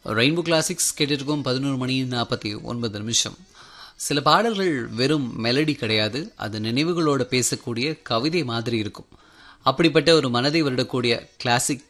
Rainbow classics கேட்டிருக்கோம். 11:49. சில பாடல்கள் வெறும் மெலடி கிடையாது, அது நினைவுகளோட பேசக்கூடிய கவிதை மாதிரி இருக்கும். அப்படிப்பட்ட ஒரு மனதை வருடக்கூடிய கிளாசிக்